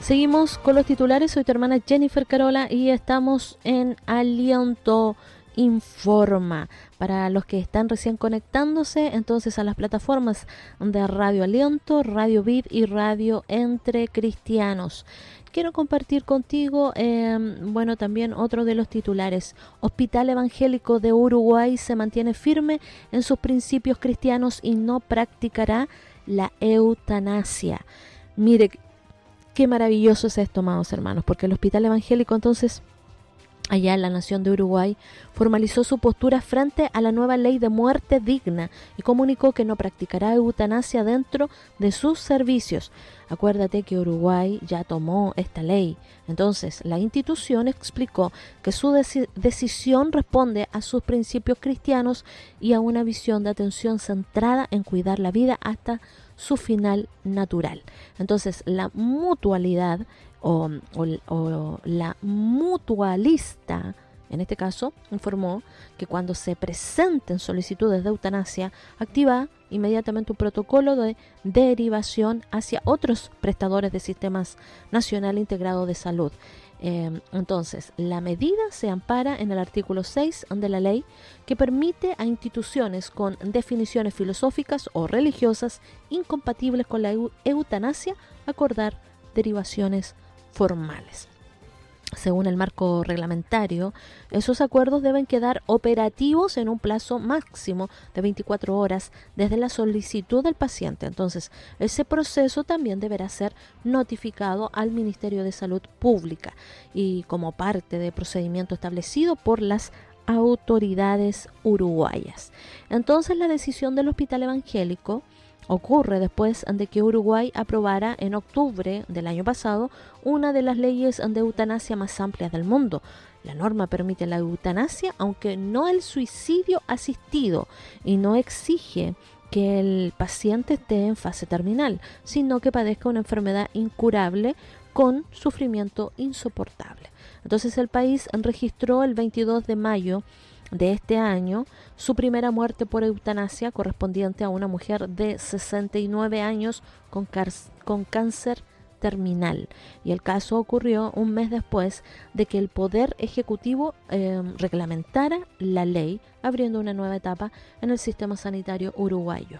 Seguimos con los titulares. Soy tu hermana Jennifer Carola y estamos en Aliento Informa. Para los que están recién conectándose, entonces a las plataformas de Radio Aliento, Radio Vid y Radio Entre Cristianos. Quiero compartir contigo, también otro de los titulares. Hospital Evangélico de Uruguay se mantiene firme en sus principios cristianos y no practicará la eutanasia. Mire, qué maravilloso es esto, amados hermanos, porque el Hospital Evangélico entonces, allá en la nación de Uruguay, formalizó su postura frente a la nueva ley de muerte digna y comunicó que no practicará eutanasia dentro de sus servicios. Acuérdate que Uruguay ya tomó esta ley. Entonces, la institución explicó que su decisión responde a sus principios cristianos y a una visión de atención centrada en cuidar la vida hasta su final natural. Entonces, la mutualidad o la mutualista, en este caso, informó que cuando se presenten solicitudes de eutanasia, activa inmediatamente un protocolo de derivación hacia otros prestadores de sistemas nacional integrado de salud. Entonces, la medida se ampara en el artículo 6 de la ley, que permite a instituciones con definiciones filosóficas o religiosas incompatibles con la eutanasia acordar derivaciones formales. Según el marco reglamentario, esos acuerdos deben quedar operativos en un plazo máximo de 24 horas desde la solicitud del paciente. Entonces, ese proceso también deberá ser notificado al Ministerio de Salud Pública y como parte del procedimiento establecido por las autoridades uruguayas. Entonces, la decisión del Hospital Evangélico ocurre después de que Uruguay aprobara en octubre del año pasado una de las leyes de eutanasia más amplias del mundo. La norma permite la eutanasia, aunque no el suicidio asistido, y no exige que el paciente esté en fase terminal, sino que padezca una enfermedad incurable con sufrimiento insoportable. Entonces el país registró el 22 de mayo de este año su primera muerte por eutanasia, correspondiente a una mujer de 69 años con cáncer terminal, y el caso ocurrió un mes después de que el Poder Ejecutivo reglamentara la ley, abriendo una nueva etapa en el sistema sanitario uruguayo.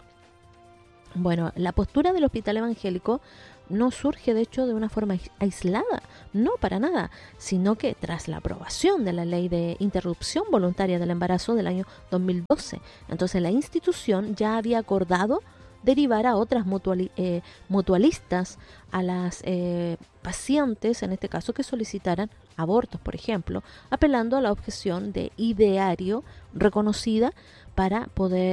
Bueno, la postura del Hospital Evangélico no surge de hecho de una forma aislada, no para nada, sino que tras la aprobación de la ley de interrupción voluntaria del embarazo del año 2012, entonces la institución ya había acordado derivar a otras mutualistas a las pacientes, en este caso, que solicitaran abortos, por ejemplo, apelando a la objeción de ideario reconocida para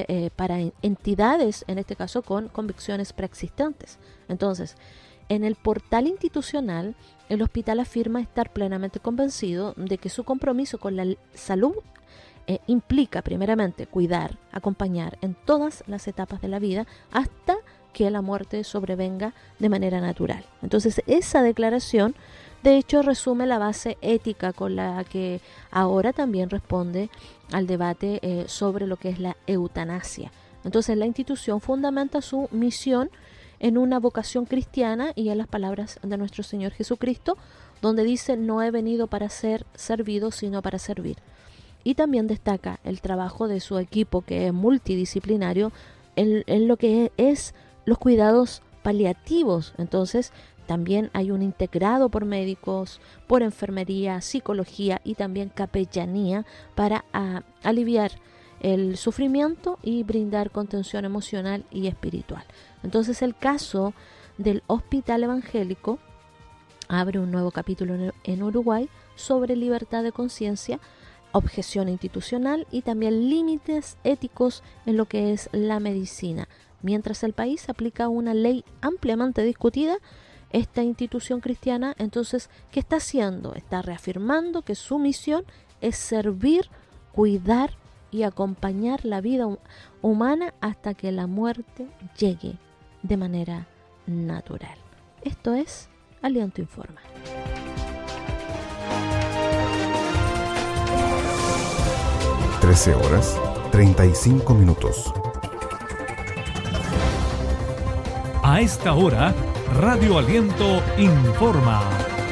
entidades, en este caso, con convicciones preexistentes. Entonces, en el portal institucional, el hospital afirma estar plenamente convencido de que su compromiso con la salud implica, primeramente, cuidar, acompañar en todas las etapas de la vida hasta que la muerte sobrevenga de manera natural. Entonces, esa declaración, de hecho, resume la base ética con la que ahora también responde al debate sobre lo que es la eutanasia. Entonces, la institución fundamenta su misión en una vocación cristiana y en las palabras de nuestro Señor Jesucristo, donde dice: no he venido para ser servido, sino para servir. Y también destaca el trabajo de su equipo, que es multidisciplinario en lo que es los cuidados paliativos. Entonces, también hay un integrado por médicos, por enfermería, psicología y también capellanía para aliviar el sufrimiento y brindar contención emocional y espiritual. Entonces, el caso del Hospital Evangélico abre un nuevo capítulo en Uruguay sobre libertad de conciencia, objeción institucional y también límites éticos en lo que es la medicina. Mientras el país aplica una ley ampliamente discutida, esta institución cristiana, entonces, ¿qué está haciendo? Está reafirmando que su misión es servir, cuidar y acompañar la vida humana hasta que la muerte llegue de manera natural. Esto es Aliento Informa. (13:35). A esta hora, Radio Aliento informa.